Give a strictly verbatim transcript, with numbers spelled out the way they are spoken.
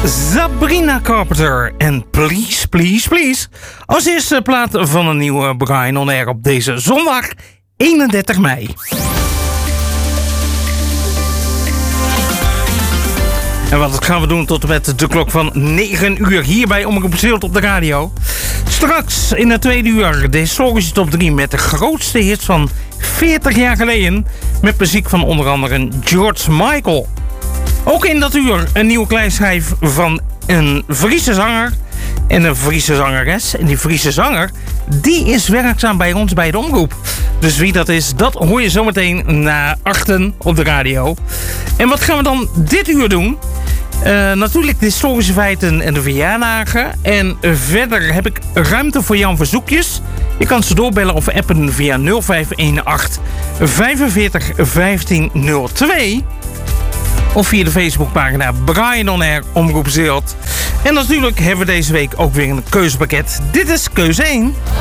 Sabrina Carpenter en Please, Please, Please. Als eerste plaat van een nieuwe Brian On Air op deze zondag eenendertig mei. En wat gaan we doen tot en met de klok van negen uur hier bij Omroep Zeeland op de radio. Straks in het tweede uur de historische top drie met de grootste hits van veertig jaar geleden. Met muziek van onder andere George Michael. Ook in dat uur een nieuwe kleinschrijf van een Friese zanger en een Friese zangeres. En die Friese zanger, die is werkzaam bij ons bij de omroep. Dus wie dat is, dat hoor je zometeen na achten op de radio. En wat gaan we dan dit uur doen? Uh, natuurlijk de historische feiten en de verjaardagen. En verder heb ik ruimte voor jouw verzoekjes. Je kan ze doorbellen of appen via nul vijf een acht vijfenveertig vijftien nul twee. Of via de Facebookpagina Brian On Air Omroep Zeeland. En natuurlijk hebben we deze week ook weer een keuzepakket. Dit is keuze één.